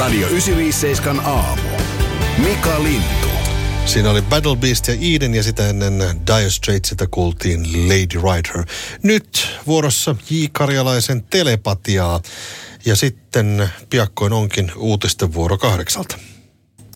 Radio 957 aamu. Mika Lintu. Siinä oli Battle Beast ja Eden ja sitä ennen Dire Straitsilta kuultiin Lady Rider. Nyt vuorossa J. Karjalaisen telepatiaa ja sitten piakkoin onkin uutisten vuoro 8.